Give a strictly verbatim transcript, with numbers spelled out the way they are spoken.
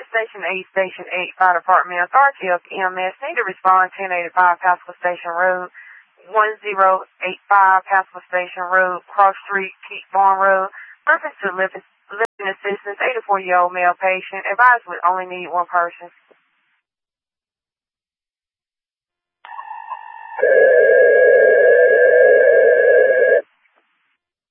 Station eight, Station eight, Fire Department Authority of E M S. Need to respond ten eighty-five Pascal Station Road, one zero eight five Pascal Station Road, Cross Street, Keat Farm Road. Reference to living, living assistance, eighty-four-year-old male patient. Advised would only need one person.